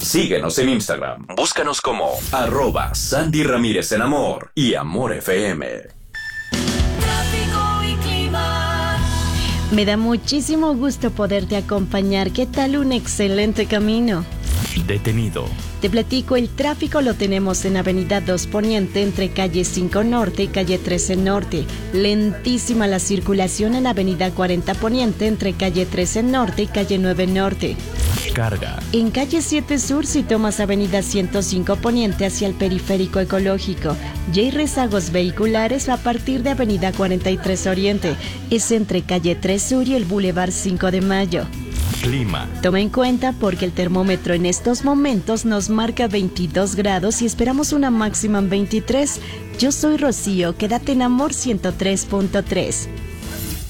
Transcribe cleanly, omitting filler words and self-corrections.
Síguenos en Instagram. Búscanos como @Sandy Ramírez en Amor y Amor FM. Tráfico y clima. Me da muchísimo gusto poderte acompañar. ¿Qué tal? Un excelente camino. Detenido. Te platico, el tráfico lo tenemos en Avenida 2 Poniente entre calle 5 Norte y calle 13 Norte. Lentísima la circulación en Avenida 40 Poniente entre calle 13 Norte y calle 9 Norte. Carga. En calle 7 Sur, si tomas Avenida 105 Poniente hacia el Periférico Ecológico, ya hay rezagos vehiculares a partir de Avenida 43 Oriente. Es entre calle 3 Sur y el Boulevard 5 de Mayo. Clima. Toma en cuenta porque el termómetro en estos momentos nos marca 22 grados y esperamos una máxima en 23. Yo soy Rocío, quédate en Amor 103.3.